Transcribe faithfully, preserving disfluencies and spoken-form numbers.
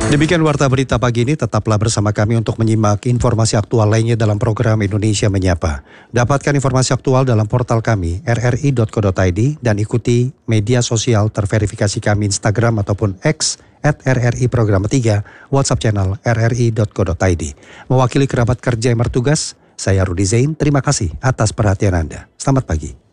Demikian Warta Berita pagi ini, tetaplah bersama kami untuk menyimak informasi aktual lainnya dalam program Indonesia Menyapa. Dapatkan informasi aktual dalam portal kami r r i dot co dot i d dan ikuti media sosial terverifikasi kami Instagram ataupun X at R R I Program tiga, WhatsApp channel r r i dot co dot i d. Mewakili kerabat kerja yang bertugas, saya Rudi Zain, terima kasih atas perhatian Anda. Selamat pagi.